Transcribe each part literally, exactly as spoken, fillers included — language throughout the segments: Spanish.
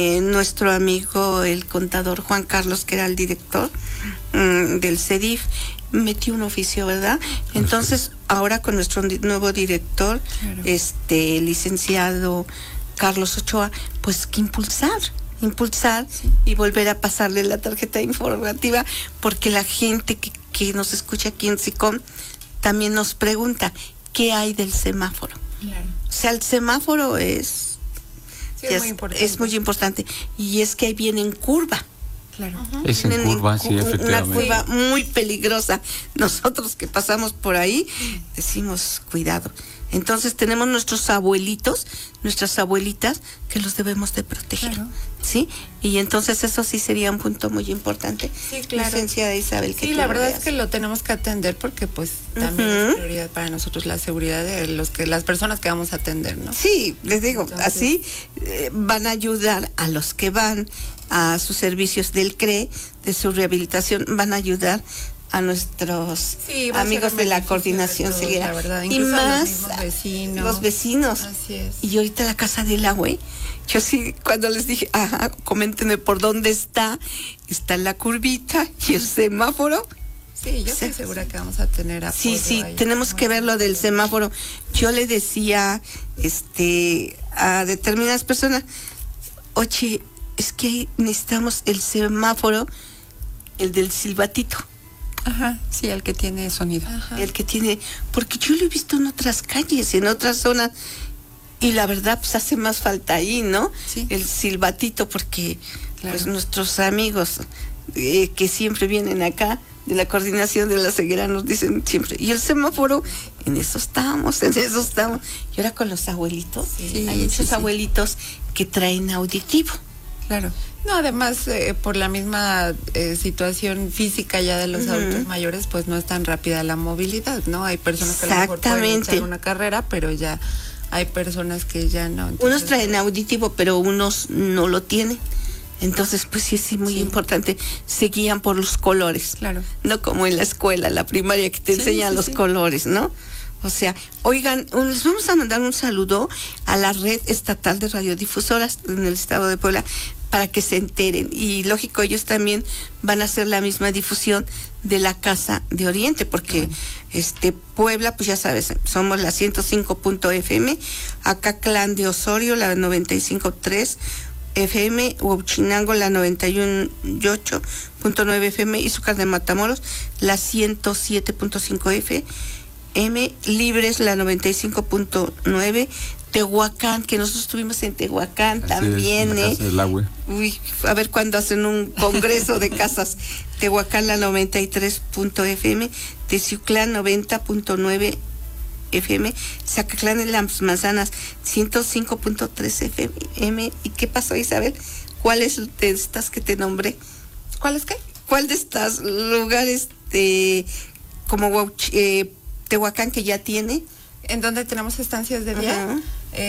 Eh, nuestro amigo, el contador Juan Carlos, que era el director mmm, del C E D I F, metió un oficio, ¿verdad? Entonces, ahora con nuestro nuevo director, claro. este licenciado Carlos Ochoa, pues que impulsar, impulsar sí. y volver a pasarle la tarjeta informativa, porque la gente que, que nos escucha aquí en SICOM también nos pregunta, ¿qué hay del semáforo? Claro. O sea, el semáforo es... Sí, es, muy importante. es muy importante y es que ahí viene en curva. Claro. Uh-huh. Es en curva, en, sí, efectivamente. Una curva muy peligrosa. Nosotros que pasamos por ahí decimos cuidado. Entonces tenemos nuestros abuelitos, nuestras abuelitas que los debemos de proteger, claro. ¿sí? Y entonces eso sí sería un punto muy importante. Sí, claro. Licenciada Isabel. Sí, la verdad es que lo tenemos que atender porque pues también uh-huh. es prioridad para nosotros la seguridad de los que las personas que vamos a atender, ¿no? Sí, les digo, entonces, así eh, van a ayudar a los que van a sus servicios del C R E, de su rehabilitación, van a ayudar a nuestros sí, amigos de la coordinación seguida y más los vecinos. los vecinos. Así es. Y ahorita la casa del agua, yo sí, cuando les dije, ajá, coméntenme por dónde está, está la curvita y el semáforo. Sí, yo estoy segura que vamos a tener apoyo. Sí, sí, ahí. Tenemos que ver lo del semáforo. Yo le decía este a determinadas personas, oye, es que necesitamos el semáforo, el del silbatito. Ajá, sí, el que tiene sonido. Ajá. El que tiene, porque yo lo he visto en otras calles, en otras zonas, y la verdad pues hace más falta ahí, ¿no? Sí. El silbatito, porque claro. pues nuestros amigos eh, que siempre vienen acá, de la coordinación de la ceguera, nos dicen siempre, y el semáforo, en eso estamos, en eso estamos. Y ahora con los abuelitos, sí, hay muchos sí, abuelitos sí. que traen auditivo. Claro. No, además, eh, por la misma eh, situación física ya de los uh-huh. adultos mayores, pues no es tan rápida la movilidad, ¿no? Hay personas que a lo mejor pueden echar una carrera, pero ya hay personas que ya no. Entonces, unos traen auditivo, pero unos no lo tienen. Entonces, pues sí, sí, muy sí. importante. Se guían por los colores. Claro. No como en la escuela, la primaria, que te sí, enseñan sí, los sí. colores, ¿no? O sea, oigan, les vamos a mandar un saludo a la red estatal de radiodifusoras en el estado de Puebla para que se enteren. Y lógico, ellos también van a hacer la misma difusión de la Casa de Oriente, porque bueno. este Puebla, pues ya sabes, somos la ciento cinco punto F M, acá Clan de Osorio, la noventa y cinco punto tres F M, Huachinango, la noventa y uno punto ocho punto nueve F M, y Izúcar de Matamoros, la ciento siete punto cinco F M, Libres, la noventa y cinco punto nueve, Tehuacán, que nosotros estuvimos en Tehuacán así también, es, ¿eh? Uy, a ver cuándo hacen un congreso de casas. Tehuacán, la noventa y tres punto F M, Teciuclán, noventa punto nueve F M, Zacatlán en las Manzanas, ciento cinco punto tres F M. ¿Y qué pasó, Isabel? ¿Cuáles de estas que te nombré? ¿Cuáles qué? ¿Cuál de estos lugares de como eh, Tehuacán que ya tiene? ¿En dónde tenemos estancias de día? Uh-huh.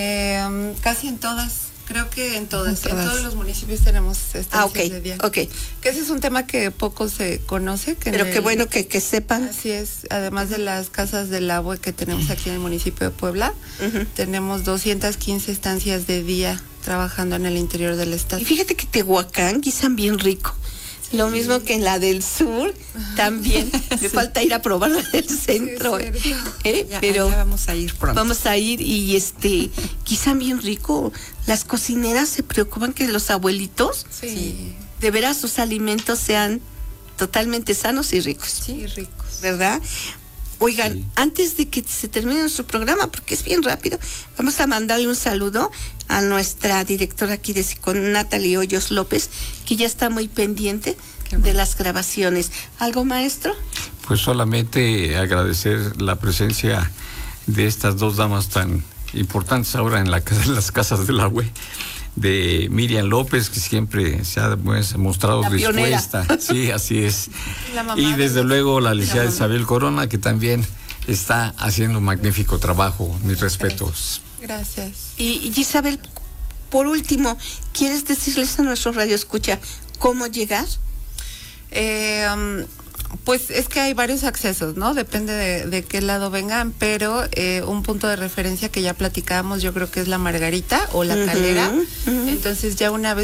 Eh, casi en todas. Creo que en todas, en, todas. en todos los municipios tenemos estancias ah, okay, de día. Ok. Que ese es un tema que poco se conoce. Que Pero qué el, bueno que, que sepan. Así es, además de las casas del agua que tenemos aquí en el municipio de Puebla, uh-huh. tenemos doscientas quince estancias de día trabajando en el interior del estado. Y fíjate que Tehuacán guisan bien rico. Sí. Lo mismo que en la del sur, también. Me sí. falta ir a probar la del centro. Sí, ¿eh? ya, Pero ya vamos a ir pronto. Vamos a ir y este, guisan bien rico. Las cocineras se preocupan que los abuelitos, sí. de veras sus alimentos sean totalmente sanos y ricos. Sí, ricos. ¿Verdad? Oigan, sí. antes de que se termine nuestro programa, porque es bien rápido, vamos a mandarle un saludo a nuestra directora aquí de SICOM, Natalie Hoyos López, que ya está muy pendiente bueno. de las grabaciones. ¿Algo, maestro? Pues solamente agradecer la presencia de estas dos damas tan importantes ahora en, la, en las casas del agua, de Miriam López, que siempre se ha pues, mostrado la dispuesta. Pionera. Sí, así es. Y desde luego la licenciada Isabel Corona, que también está haciendo un magnífico trabajo. Mis respetos. Gracias. Y, y Isabel, por último, ¿quieres decirles a nuestro radio escucha cómo llegar? Eh, um, pues es que hay varios accesos, ¿no? Depende de, de qué lado vengan, pero eh, un punto de referencia que ya platicábamos, yo creo que es la Margarita o la uh-huh, Calera. Uh-huh. Entonces ya una vez